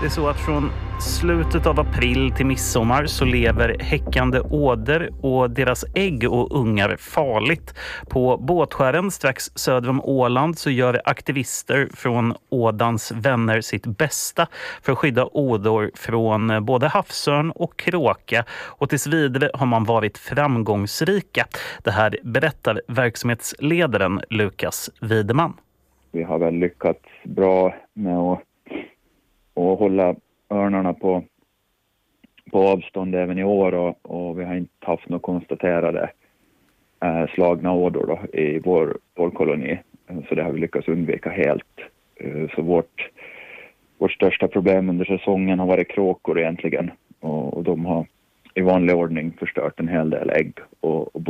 Det är så att från slutet av april till midsommar så lever häckande åder och deras ägg och ungar farligt. På Båtskären strax söder om Åland så gör aktivister från ådans vänner sitt bästa för att skydda ådor från både havsörn och kråka, och tills vidare har man varit framgångsrika. Det här berättar verksamhetsledaren Lukas Wideman. Vi har väl lyckats bra med att hålla örnarna på avstånd även i år, och vi har inte haft några konstaterade slagna ådor då, i vår koloni. Så det har vi lyckats undvika helt. Så vårt största problem under säsongen har varit kråkor egentligen, och de har i vanlig ordning förstört en hel del ägg och